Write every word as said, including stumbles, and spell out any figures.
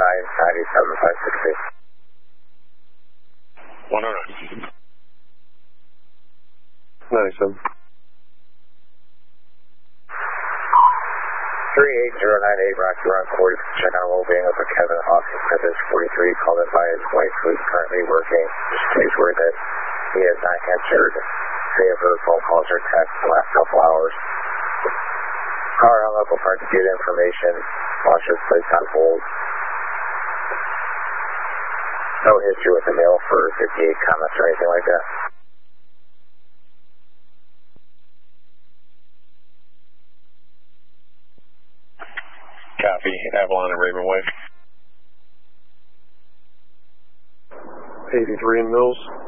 nine, ninety-seven, five sixty. one oh nine. ninety-seven. three eight zero nine eight, Rocky Run forty, check on well-being of Kevin Austin Smith, forty-three, called in by his wife, who is currently working. Just please word that he has not answered any of her phone calls or texts the last couple hours. Car hung up apart to get information. Watch was placed on hold. No history with the mail for fifty-eight comments or anything like that. Copy, Avalon and Raven Way. eighty-three in Mills.